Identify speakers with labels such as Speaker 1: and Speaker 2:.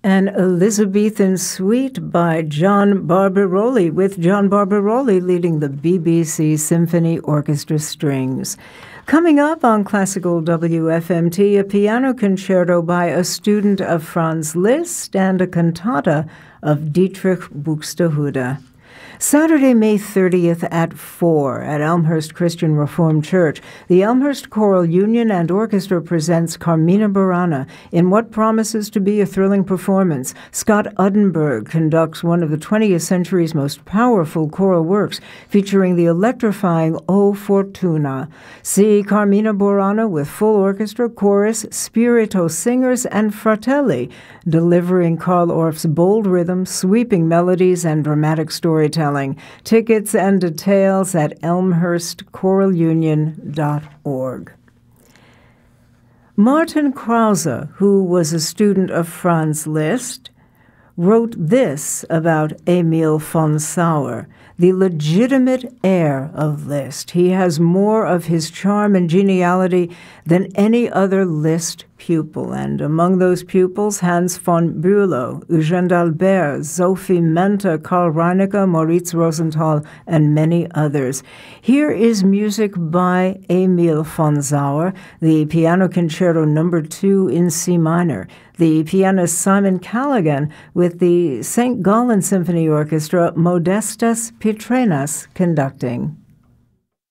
Speaker 1: An Elizabethan Suite by John Barbirolli, with John Barbirolli leading the BBC Symphony Orchestra Strings. Coming up on Classical WFMT, a piano concerto by a student of Franz Liszt and a cantata of Dietrich Buxtehude. Saturday, May 30th at 4 at Elmhurst Christian Reformed Church, the Elmhurst Choral Union and Orchestra presents Carmina Burana in what promises to be a thrilling performance. Scott Uddenberg conducts one of the 20th century's most powerful choral works, featuring the electrifying O Fortuna. See Carmina Burana with full orchestra, chorus, spirito singers, and fratelli, delivering Carl Orff's bold rhythm, sweeping melodies, and dramatic storytelling. Tickets and details at elmhurstchoralunion.org. Martin Krause, who was a student of Franz Liszt, wrote this about Emil von Sauer, the legitimate heir of Liszt. He has more of his charm and geniality than any other Liszt pupil, and among those pupils, Hans von Bülow, Eugène d'Albert, Sophie Mente, Karl Reinecke, Moritz Rosenthal, and many others. Here is music by Emil von Sauer, the Piano Concerto No. 2 in C minor. The pianist Simon Callaghan with the St. Gallen Symphony Orchestra, Modestas Pitrenas conducting.